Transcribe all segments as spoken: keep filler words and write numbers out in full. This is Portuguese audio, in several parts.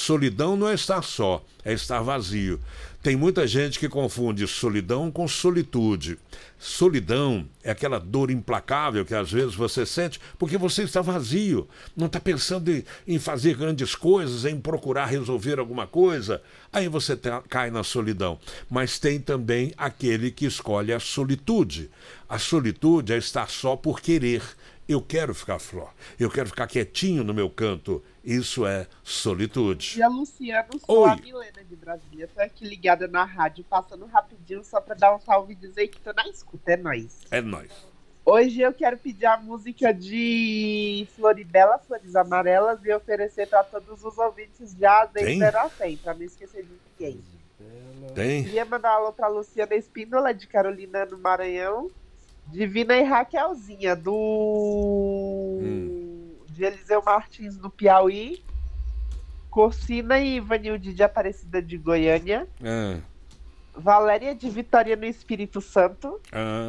solidão não é estar só, é estar vazio. Tem muita gente que confunde solidão com solitude. Solidão é aquela dor implacável que às vezes você sente porque você está vazio, não está pensando em, em fazer grandes coisas, em procurar resolver alguma coisa. Aí você tá, cai na solidão. Mas tem também aquele que escolhe a solitude. A solitude é estar só por querer. Eu quero ficar só, eu quero ficar quietinho no meu canto. Isso é solitude. E a Luciana, sou Oi. a Milena de Brasília. Tô aqui ligada na rádio, passando rapidinho só pra dar um salve e dizer que tô na escuta. É nóis. É nóis. Hoje eu quero pedir a música de Floribela, Flores Amarelas, e oferecer pra todos os ouvintes de A a cem, pra não esquecer de ninguém. Tem? Queria mandar um alô pra Luciana Espíndola, de Carolina, no Maranhão. Divina e Raquelzinha, do... Hum. de Eliseu Martins, do Piauí. Corsina e Ivanilde, de Aparecida de Goiânia. Ah. Valéria, de Vitória, no Espírito Santo. Ah.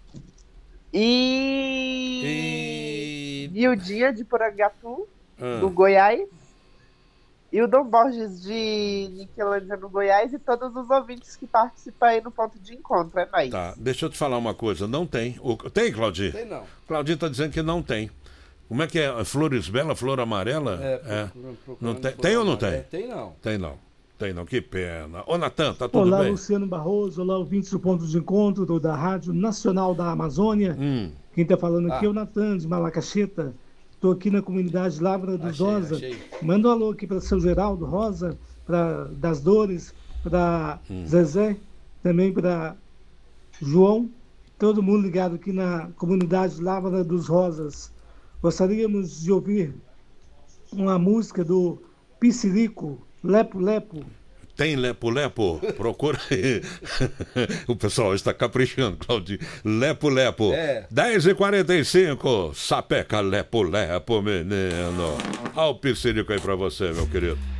E... e... Nildinha, de Porangatu, ah. do Goiás. E o Dom Borges, de Niquelândia, no Goiás, e todos os ouvintes que participam aí no ponto de encontro. É nóis. Tá, deixa eu te falar uma coisa. Não tem. O... Tem, Claudinho? Tem não. Claudinho tá dizendo que não tem. Como é que é? Flores Bela, Flor Amarela? É, é. Não tem, tem ou não tem? É, tem não. Tem não. Tem não, que pena. Ô, Natan, tá tudo olá, bem? Olá, Luciano Barroso. Olá, ouvintes do ponto de encontro do, da Rádio Nacional da Amazônia. Hum. Quem tá falando aqui ah. é o Natan, de Malacacheta. Estou aqui na comunidade Lavra dos achei, Rosa. Achei. Manda um alô aqui para seu Geraldo Rosa, para das Dores, para hum. Zezé, também para João. Todo mundo ligado aqui na comunidade Lavra dos Rosas. Gostaríamos de ouvir uma música do Piscirico, Lepo Lepo. Tem Lepo Lepo? Procura aí. O pessoal está caprichando, Claudinho. Lepo Lepo. É. dez e quarenta e cinco. Sapeca Lepo Lepo, menino. Olha o Piscirico aí pra você, meu querido.